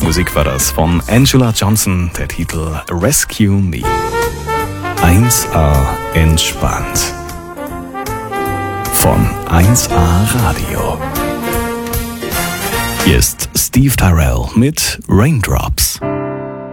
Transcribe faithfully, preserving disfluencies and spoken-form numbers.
Musik war das von Angela Johnson, der Titel Rescue Me. eins A entspannt. Von eins A Radio. Hier ist Steve Tyrell mit Raindrops.